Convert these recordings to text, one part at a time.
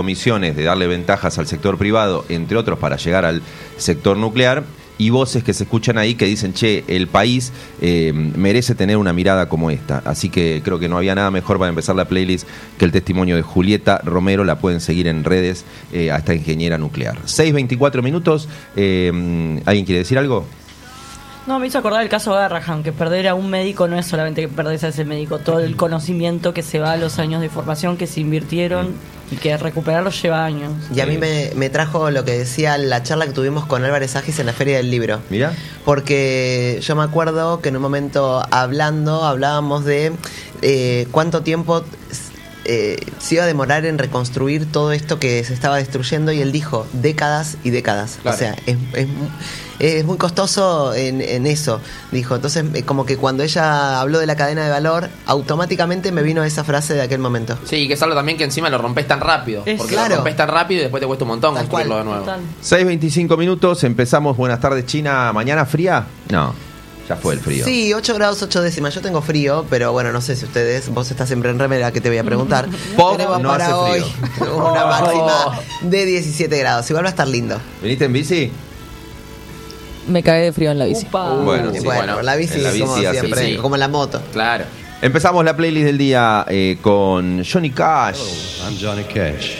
comisiones de darle ventajas al sector privado, entre otros para llegar al sector nuclear, y voces que se escuchan ahí que dicen, che, el país merece tener una mirada como esta. Así que creo que no había nada mejor para empezar la playlist que el testimonio de Julieta Romero. La pueden seguir en redes a esta ingeniera nuclear. 6:24 minutos. ¿Alguien quiere decir algo? No, me hizo acordar el caso Garrahan, que perder a un médico no es solamente que perdés a ese médico, todo el conocimiento que se va a los años de formación que se invirtieron y que recuperarlo lleva años. Y a mí me trajo lo que decía la charla que tuvimos con Álvarez Agis en la Feria del Libro. Mira. Porque yo me acuerdo que en un momento hablábamos de cuánto tiempo se iba a demorar en reconstruir todo esto que se estaba destruyendo, y él dijo décadas y décadas. Claro. O sea, es muy costoso en eso, dijo. Entonces, como que cuando ella habló de la cadena de valor, automáticamente me vino esa frase de aquel momento. Sí, y que es algo también que encima lo rompes tan rápido. Porque claro. Lo rompes tan rápido y después te cuesta un montón construirlo de nuevo. 6:25 minutos, empezamos. Buenas tardes, China. ¿Mañana fría? No, ya fue el frío. Sí, 8 grados 8 décimas. Yo tengo frío, pero bueno, no sé si ustedes, vos estás siempre en remera, que te voy a preguntar. Tenemos no para hace hoy frío. una máxima de 17 grados. Igual va a estar lindo. ¿Viniste en bici? Me cagué de frío en la bici. Bueno, sí. Bueno, la bici es como siempre, sí. como la moto. Claro. Empezamos la playlist del día con Johnny Cash. Hello, I'm Johnny Cash.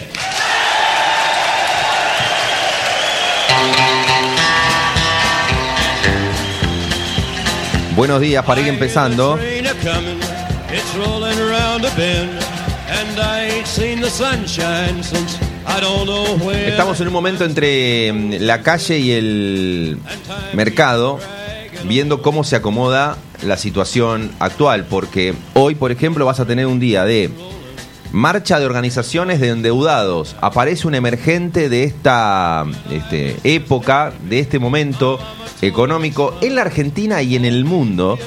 Buenos días, para ir empezando. Estamos en un momento entre la calle y el mercado, viendo cómo se acomoda la situación actual, porque hoy, por ejemplo, vas a tener un día de marcha de organizaciones de endeudados. Aparece un emergente de esta época, de este momento económico en la Argentina y en el mundo,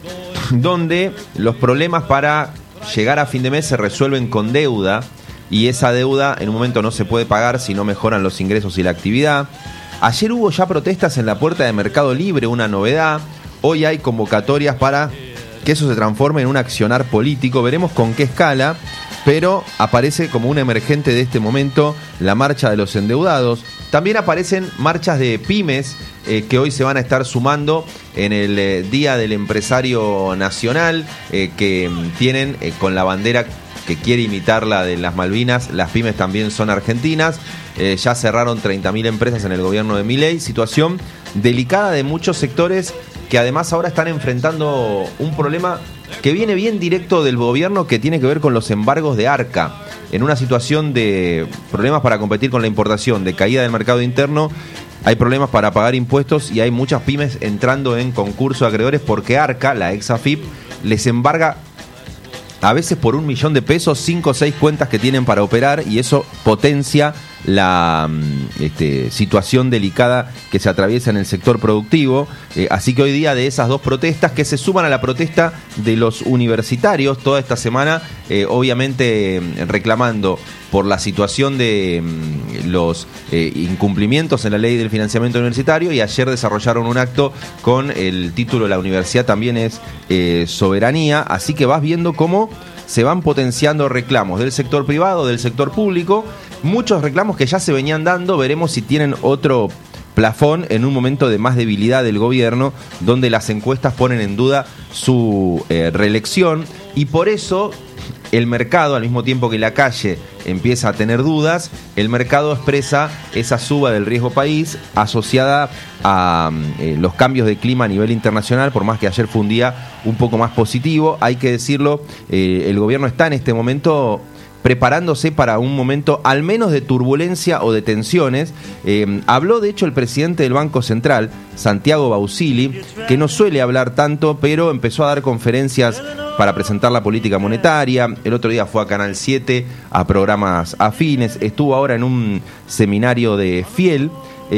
donde los problemas para llegar a fin de mes se resuelven con deuda, y esa deuda en un momento no se puede pagar si no mejoran los ingresos y la actividad. Ayer hubo ya protestas en la puerta de Mercado Libre, una novedad. Hoy hay convocatorias para que eso se transforme en un accionar político. Veremos con qué escala, pero aparece como un emergente de este momento la marcha de los endeudados. También aparecen marchas de pymes que hoy se van a estar sumando en el Día del Empresario Nacional, que tienen con la bandera que quiere imitar la de las Malvinas. Las pymes también son argentinas. Ya cerraron 30.000 empresas en el gobierno de Milei. Situación delicada de muchos sectores que además ahora están enfrentando un problema que viene bien directo del gobierno, que tiene que ver con los embargos de Arca. En una situación de problemas para competir con la importación, de caída del mercado interno, hay problemas para pagar impuestos y hay muchas pymes entrando en concurso de acreedores porque Arca, la ex AFIP, les embarga a veces por $1 millón de pesos 5 o 6 cuentas que tienen para operar, y eso potencia la situación delicada que se atraviesa en el sector productivo. Así que hoy día, de esas dos protestas que se suman a la protesta de los universitarios toda esta semana, obviamente reclamando por la situación de los incumplimientos en la ley del financiamiento universitario, y ayer desarrollaron un acto con el título "La universidad también es soberanía". Así que vas viendo cómo se van potenciando reclamos del sector privado, del sector público, muchos reclamos que ya se venían dando. Veremos si tienen otro plafón en un momento de más debilidad del gobierno, donde las encuestas ponen en duda su reelección, y por eso el mercado, al mismo tiempo que la calle empieza a tener dudas, el mercado expresa esa suba del riesgo país asociada a los cambios de clima a nivel internacional. Por más que ayer fue un día un poco más positivo, hay que decirlo, el gobierno está en este momento preparándose para un momento al menos de turbulencia o de tensiones. Habló de hecho el presidente del Banco Central, Santiago Bausili, que no suele hablar tanto, pero empezó a dar conferencias para presentar la política monetaria. El otro día fue a Canal 7 a programas afines, estuvo ahora en un seminario de Fiel,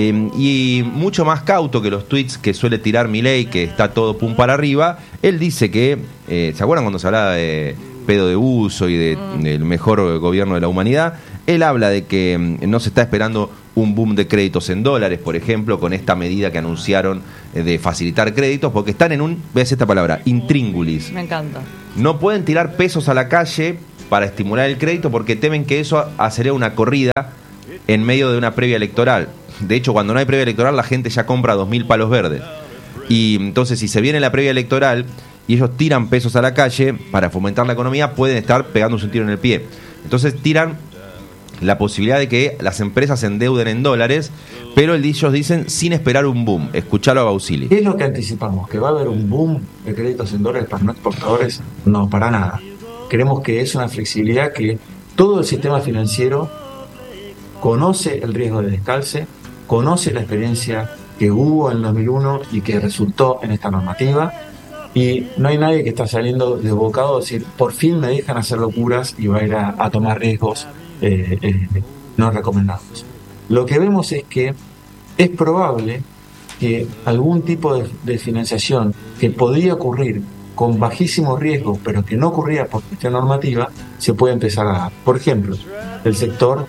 y mucho más cauto que los tweets que suele tirar Milei, que está todo pum para arriba. Él dice que, ¿se acuerdan cuando se hablaba de pedo de uso y del mejor gobierno de la humanidad? Él habla de que no se está esperando un boom de créditos en dólares, por ejemplo, con esta medida que anunciaron de facilitar créditos, porque están en un, voy a decir esta palabra, intríngulis. Me encanta. No pueden tirar pesos a la calle para estimular el crédito porque temen que eso acelere una corrida en medio de una previa electoral. De hecho, cuando no hay previa electoral, la gente ya compra 2.000 palos verdes. Y entonces, si se viene la previa electoral y ellos tiran pesos a la calle para fomentar la economía, pueden estar pegándose un tiro en el pie. Entonces tiran la posibilidad de que las empresas se endeuden en dólares, pero ellos dicen sin esperar un boom. Escuchalo a Bausili. ¿Qué es lo que anticipamos? ¿Que va a haber un boom de créditos en dólares para no exportadores? No, para nada. Creemos que es una flexibilidad que todo el sistema financiero conoce el riesgo de descalce, conoce la experiencia que hubo en el 2001 y que resultó en esta normativa, y no hay nadie que está saliendo desbocado a decir, por fin me dejan hacer locuras y va a ir a tomar riesgos no recomendados. Lo que vemos es que es probable que algún tipo de financiación que podría ocurrir con bajísimo riesgo, pero que no ocurría por cuestión normativa, se puede empezar a dar. Por ejemplo, el sector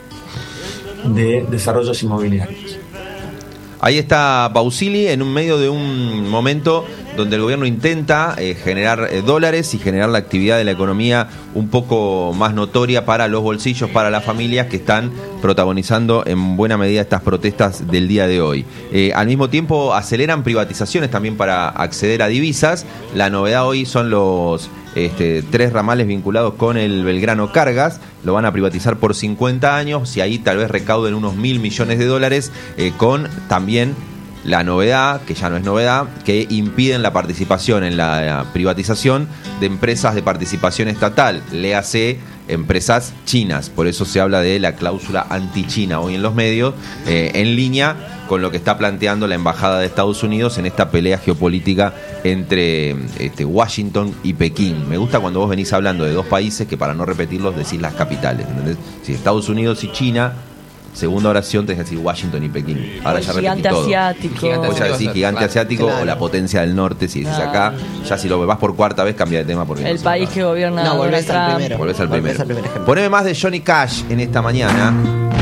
de desarrollos inmobiliarios. Ahí está Bausili en un medio de un momento donde el gobierno intenta generar dólares y generar la actividad de la economía un poco más notoria para los bolsillos, para las familias que están protagonizando en buena medida estas protestas del día de hoy. Al mismo tiempo aceleran privatizaciones también para acceder a divisas. La novedad hoy son los 3 ramales vinculados con el Belgrano Cargas. Lo van a privatizar por 50 años y ahí tal vez recauden unos 1.000 millones de dólares, con también la novedad, que ya no es novedad, que impiden la participación en la privatización de empresas de participación estatal, léase empresas chinas. Por eso se habla de la cláusula anti-China hoy en los medios, en línea con lo que está planteando la Embajada de Estados Unidos en esta pelea geopolítica entre Washington y Pekín. Me gusta cuando vos venís hablando de dos países que, para no repetirlos, decís las capitales, ¿entendés? Si Estados Unidos y China, segunda oración tenés que decir Washington y Pekín. Ahora ya repetí todo. Asiático. Vos ya decís gigante asiático, claro, o la potencia del norte, si decís acá. Ya si lo vas por cuarta vez, cambia de tema. Porque el país que gobierna. No, volvés al primero. Volvés al primero. ejemplo. Poneme más de Johnny Cash en esta mañana.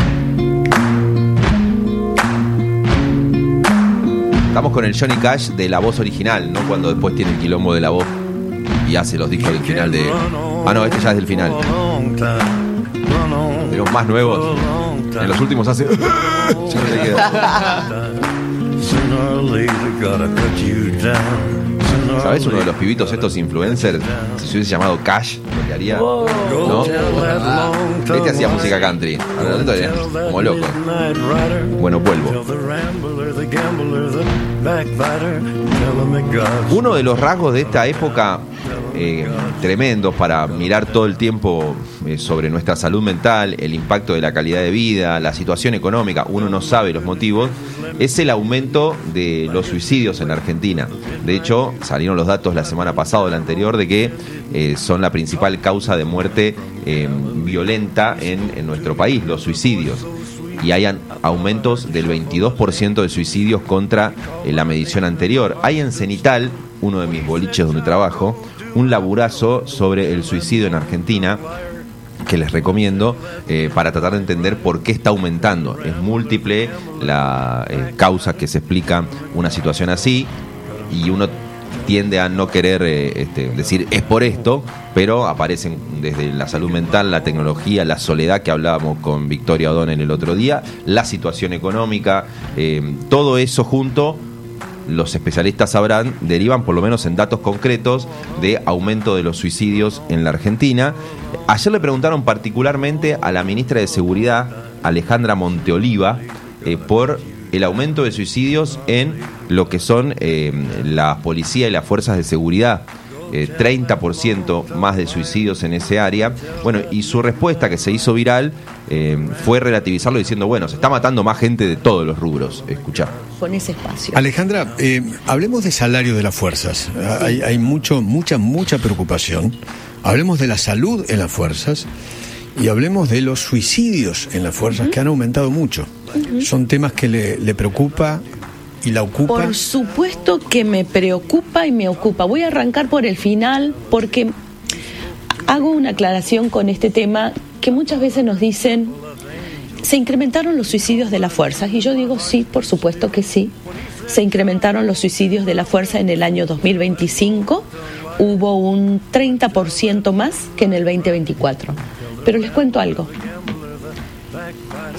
Estamos con el Johnny Cash de la voz original, no cuando después tiene el quilombo de la voz y hace los discos del final de... Ah, no, este ya es del final. De los más nuevos. En los últimos hace... Ya no le queda. ¿Sabés uno de los pibitos estos influencers? Si se hubiese llamado Cash, lo que haría, ¿no? Este hacía música country. Como loco. Bueno, vuelvo. Uno de los rasgos de esta época tremendos para mirar todo el tiempo sobre nuestra salud mental, el impacto de la calidad de vida, la situación económica, uno no sabe los motivos, es el aumento de los suicidios en la Argentina. De hecho, salieron los datos la semana pasada o la anterior de que son la principal causa de muerte violenta en nuestro país, los suicidios. Y hay aumentos del 22% de suicidios contra la medición anterior. Hay en Cenital, uno de mis boliches donde trabajo, un laburazo sobre el suicidio en Argentina que les recomiendo para tratar de entender por qué está aumentando. Es múltiple la causa que se explica una situación así, y uno tiende a no querer decir es por esto, pero aparecen desde la salud mental, la tecnología, la soledad que hablábamos con Victoria O'Donnell el otro día, la situación económica, todo eso junto, los especialistas sabrán, derivan por lo menos en datos concretos de aumento de los suicidios en la Argentina. Ayer le preguntaron particularmente a la ministra de Seguridad, Alejandra Monteoliva, por el aumento de suicidios en lo que son la policía y las fuerzas de seguridad. 30% más de suicidios en ese área. Bueno, y su respuesta, que se hizo viral, fue relativizarlo diciendo, bueno, se está matando más gente de todos los rubros. Escuchá. Con ese espacio. Alejandra, hablemos de salario de las fuerzas. Hay mucha preocupación. Hablemos de la salud en las fuerzas y hablemos de los suicidios en las fuerzas, que han aumentado mucho. Son temas que le preocupa y la ocupa. Por supuesto que me preocupa y me ocupa. Voy a arrancar por el final porque hago una aclaración con este tema, que muchas veces nos dicen, ¿se incrementaron los suicidios de las fuerzas? Y yo digo, sí, por supuesto que sí. Se incrementaron los suicidios de la fuerza en el año 2025 hubo un 30% más que en el 2024. Pero les cuento algo,